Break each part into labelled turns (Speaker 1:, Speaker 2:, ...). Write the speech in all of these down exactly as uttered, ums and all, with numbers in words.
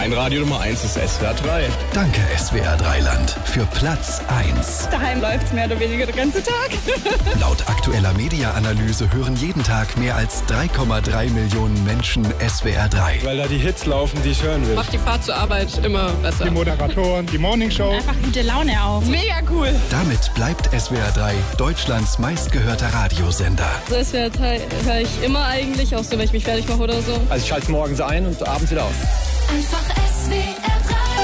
Speaker 1: Mein Radio Nummer eins ist S W R drei.
Speaker 2: Danke S W R drei Land für Platz eins.
Speaker 3: Daheim läuft's mehr oder weniger den ganzen Tag.
Speaker 2: Laut aktueller Media-Analyse hören jeden Tag mehr als drei Komma drei Millionen Menschen S W R drei.
Speaker 4: Weil da die Hits laufen, die ich hören will.
Speaker 5: Macht die Fahrt zur Arbeit immer besser.
Speaker 4: Die Moderatoren, die Morningshow.
Speaker 3: Einfach gute Laune auch.
Speaker 5: Mega cool.
Speaker 2: Damit bleibt S W R drei Deutschlands meistgehörter Radiosender.
Speaker 6: Also S W R drei höre ich immer eigentlich, auch so, wenn ich mich fertig mache oder so.
Speaker 4: Also ich schalte morgens ein und abends wieder aus.
Speaker 7: Einfach S W R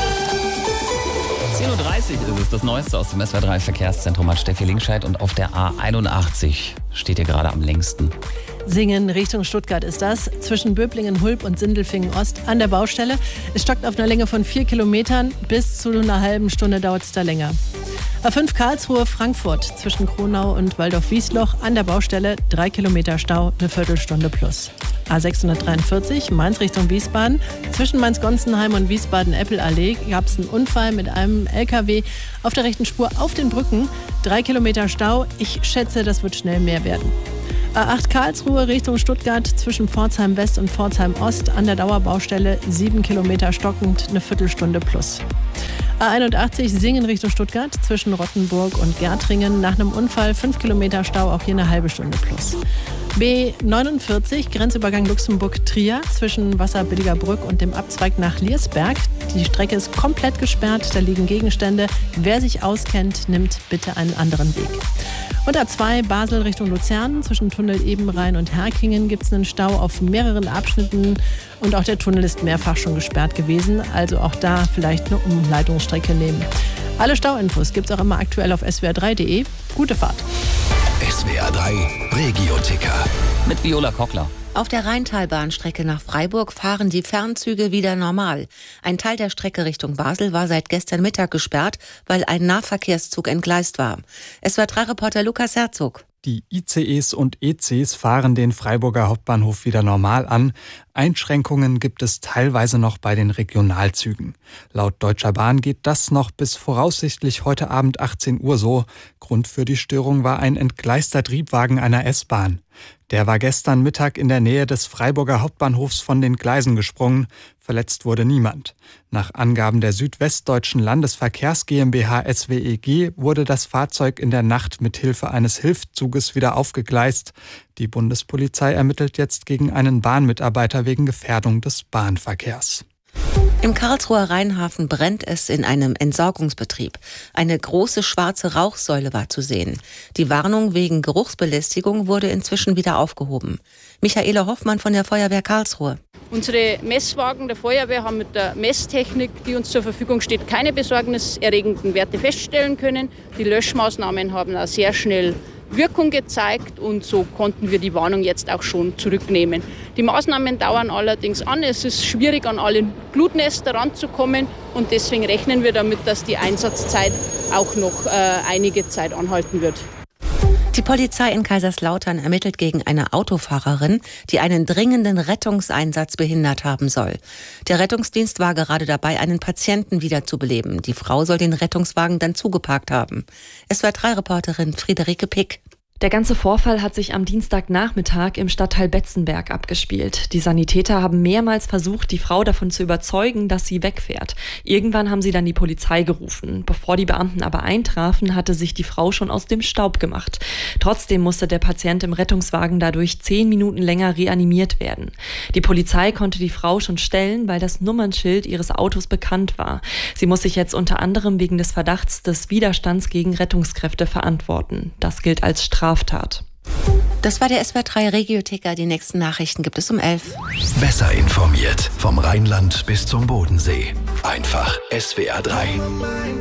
Speaker 7: drei.
Speaker 8: zehn Uhr dreißig ist es, das Neueste aus dem S W R drei Verkehrszentrum hat Steffi Linkscheid und auf der A einundachtzig steht ihr gerade am längsten.
Speaker 9: Singen Richtung Stuttgart ist das, zwischen Böblingen, Hulb und Sindelfingen-Ost an der Baustelle. Es stockt auf einer Länge von vier Kilometern, bis zu einer halben Stunde dauert es da länger. A fünf Karlsruhe, Frankfurt, zwischen Kronau und Waldorf-Wiesloch an der Baustelle, drei Kilometer Stau, eine Viertelstunde plus. A sechshundertdreiundvierzig, Mainz Richtung Wiesbaden, zwischen Mainz-Gonzenheim und Wiesbaden-Eppel-Allee gab es einen Unfall mit einem L K W auf der rechten Spur auf den Brücken, drei Kilometer Stau, ich schätze, das wird schnell mehr werden. A acht Karlsruhe Richtung Stuttgart, zwischen Pforzheim West und Pforzheim Ost an der Dauerbaustelle, sieben Kilometer stockend, eine Viertelstunde plus. A einundachtzig Singen Richtung Stuttgart, zwischen Rottenburg und Gärtringen, nach einem Unfall fünf Kilometer Stau, auch hier eine halbe Stunde plus. B neunundvierzig Grenzübergang Luxemburg-Trier, zwischen Wasserbilliger Brück und dem Abzweig nach Liersberg. Die Strecke ist komplett gesperrt, da liegen Gegenstände. Wer sich auskennt, nimmt bitte einen anderen Weg. Und A zwei Basel Richtung Luzern, zwischen Tunnel Ebenrhein und Herkingen gibt es einen Stau auf mehreren Abschnitten und auch der Tunnel ist mehrfach schon gesperrt gewesen, also auch da vielleicht eine Umleitungsstrecke nehmen. Alle Stauinfos gibt es auch immer aktuell auf S W R drei punkt de. Gute Fahrt.
Speaker 2: S W R drei Regio-Ticker.
Speaker 8: Mit Viola Kockler.
Speaker 10: Auf der Rheintalbahnstrecke nach Freiburg fahren die Fernzüge wieder normal. Ein Teil der Strecke Richtung Basel war seit gestern Mittag gesperrt, weil ein Nahverkehrszug entgleist war. S W R drei Reporter Lukas Herzog.
Speaker 11: Die I C Es und E Cs fahren den Freiburger Hauptbahnhof wieder normal an. Einschränkungen gibt es teilweise noch bei den Regionalzügen. Laut Deutscher Bahn geht das noch bis voraussichtlich heute Abend achtzehn Uhr so. Grund für die Störung war ein entgleister Triebwagen einer S-Bahn. Der war gestern Mittag in der Nähe des Freiburger Hauptbahnhofs von den Gleisen gesprungen. Verletzt wurde niemand. Nach Angaben der Südwestdeutschen Landesverkehrs GmbH S W E G wurde das Fahrzeug in der Nacht mit Hilfe eines Hilfszuges wieder aufgegleist. Die Bundespolizei ermittelt jetzt gegen einen Bahnmitarbeiter wegen Gefährdung des Bahnverkehrs.
Speaker 10: Im Karlsruher Rheinhafen brennt es in einem Entsorgungsbetrieb. Eine große schwarze Rauchsäule war zu sehen. Die Warnung wegen Geruchsbelästigung wurde inzwischen wieder aufgehoben. Michaela Hoffmann von der Feuerwehr Karlsruhe.
Speaker 12: Unsere Messwagen der Feuerwehr haben mit der Messtechnik, die uns zur Verfügung steht, keine besorgniserregenden Werte feststellen können. Die Löschmaßnahmen haben auch sehr schnell Wirkung gezeigt und so konnten wir die Warnung jetzt auch schon zurücknehmen. Die Maßnahmen dauern allerdings an. Es ist schwierig, an alle Glutnester ranzukommen und deswegen rechnen wir damit, dass die Einsatzzeit auch noch äh, einige Zeit anhalten wird.
Speaker 10: Die Polizei in Kaiserslautern ermittelt gegen eine Autofahrerin, die einen dringenden Rettungseinsatz behindert haben soll. Der Rettungsdienst war gerade dabei, einen Patienten wiederzubeleben. Die Frau soll den Rettungswagen dann zugeparkt haben. S W R drei Reporterin Friederike Pick.
Speaker 13: Der ganze Vorfall hat sich am Dienstagnachmittag im Stadtteil Betzenberg abgespielt. Die Sanitäter haben mehrmals versucht, die Frau davon zu überzeugen, dass sie wegfährt. Irgendwann haben sie dann die Polizei gerufen. Bevor die Beamten aber eintrafen, hatte sich die Frau schon aus dem Staub gemacht. Trotzdem musste der Patient im Rettungswagen dadurch zehn Minuten länger reanimiert werden. Die Polizei konnte die Frau schon stellen, weil das Nummernschild ihres Autos bekannt war. Sie muss sich jetzt unter anderem wegen des Verdachts des Widerstands gegen Rettungskräfte verantworten. Das gilt als Straftat.
Speaker 10: Das war der S W R drei Regio-Ticker. Die nächsten Nachrichten gibt es um elf.
Speaker 2: Besser informiert vom Rheinland bis zum Bodensee. Einfach S W R drei.